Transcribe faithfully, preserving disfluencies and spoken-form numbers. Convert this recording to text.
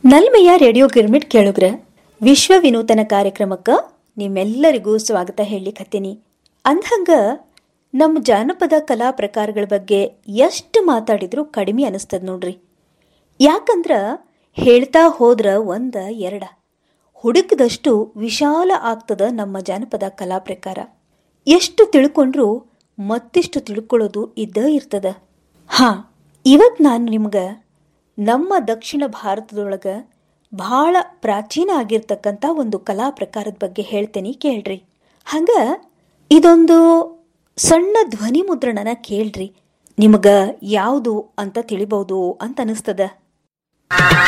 ನಲ್ಮೆಯ radio girmit ಕೇಳುಗ್ರ ವಿಶ್ವ ವಿನೂತನ ಕಾರ್ಯಕ್ರಮಕ್ಕ ನಿಮ್ಮೆಲ್ಲರಿಗೂ ಸ್ವಾಗತ ಹೇಳಿಕತ್ತೀನಿ. ಅಂದ್ಹಂಗ ನಮ್ಮ ಜಾನಪದ ಕಲಾ ಪ್ರಕಾರಗಳ ಬಗ್ಗೆ ಎಷ್ಟು ಮಾತಾಡಿದ್ರೂ ಕಡಿಮೆ ಅನಿಸ್ತದ ನೋಡ್ರಿ. ಯಾಕಂದ್ರ ಹೇಳ್ತಾ ಹೋದ್ರ ಒಂದ ಎರಡ ಹುಡುಕದಷ್ಟು ವಿಶಾಲ ಆಗ್ತದ ನಮ್ಮ ಜಾನಪದ ಕಲಾ ಪ್ರಕಾರ. ಎಷ್ಟು ತಿಳ್ಕೊಂಡ್ರೂ ಮತ್ತಿಷ್ಟು ತಿಳ್ಕೊಳ್ಳೋದು ಇದ್ದ ಇರ್ತದ. ಹಾ, ಇವತ್ತು ನಾನು ನಿಮ್ಗೆ ನಮ್ಮ ದಕ್ಷಿಣ ಭಾರತದೊಳಗ ಬಹಳ ಪ್ರಾಚೀನ ಆಗಿರ್ತಕ್ಕಂಥ ಒಂದು ಕಲಾ ಪ್ರಕಾರದ ಬಗ್ಗೆ ಹೇಳ್ತೇನೆ, ಕೇಳ್ರಿ. ಹಂಗ ಇದೊಂದು ಸಣ್ಣ ಧ್ವನಿ ಮುದ್ರಣನ ಕೇಳ್ರಿ, ನಿಮಗ ಯಾವುದು ಅಂತ ತಿಳಿಬಹುದು ಅಂತ ಅನಿಸ್ತದ.